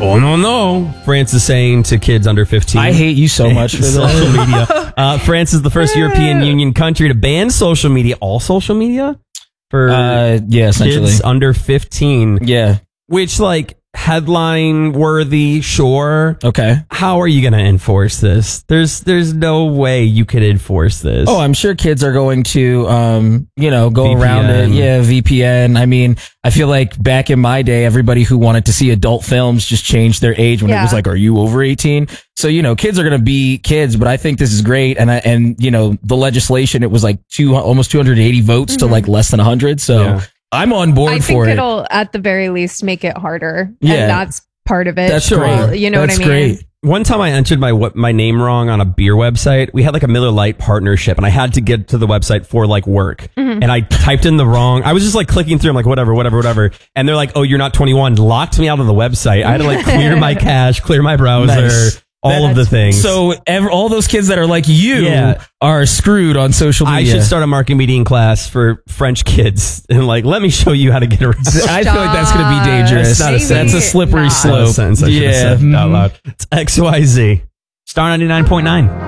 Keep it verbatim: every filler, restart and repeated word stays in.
Oh, no, no. France is saying to kids under fifteen. I hate you so much for this. Social media. Uh, France is the first European Union country to ban social media, all social media, for uh, yeah, essentially. kids under fifteen. Yeah. Which, like, headline worthy, sure. Okay. How are you going to enforce this? There's there's no way you could enforce this. Oh, I'm sure kids are going to, um, you know, go V P N. around it. Yeah, V P N. I mean, I feel like back in my day, everybody who wanted to see adult films just changed their age when Yeah. it was like, are you over eighteen? So, you know, kids are going to be kids, but I think this is great. And, I, and you know, the legislation, it was like two, almost two hundred eighty votes Mm-hmm. to like less than one hundred. So Yeah. I'm on board I for think it. it'll, at the very least, make it harder. Yeah. And that's part of it. That's Well, great. You know That's what I mean? great. One time I entered my what my name wrong on a beer website. We had like a Miller Lite partnership, and I had to get to the website for like work. Mm-hmm. And I typed in the wrong. I was just like clicking through. I'm like, whatever, whatever, whatever. And they're like, oh, you're not twenty-one. Locked me out of the website. I had to like clear my cache, clear my browser, Nice. all of the things. So ev- all those kids that are like you Yeah. are screwed on social I media. should start a marketing meeting class for French kids and like, let me show you how to get around. I feel like that's going to be dangerous. That's not a That's sentence. a slippery Not. slope. That's not a sentence I should have Yeah. said out loud. It's X Y Z. Star ninety-nine point nine.